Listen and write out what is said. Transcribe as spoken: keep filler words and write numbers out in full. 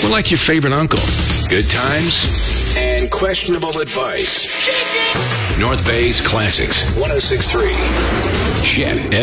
We're like your favorite uncle. Good times and questionable advice. North Bay's Classics, one oh six point three. Chet